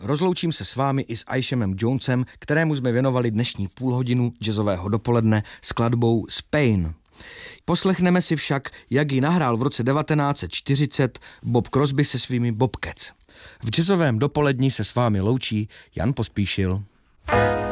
rozloučím se s vámi i s Ishemem Jonesem, kterému jsme věnovali dnešní půlhodinu jazzového dopoledne skladbou Spain. Poslechneme si však, jak ji nahrál v roce 1940 Bob Crosby se svými Bobcats. V jazzovém dopoledni se s vámi loučí Jan Pospíšil.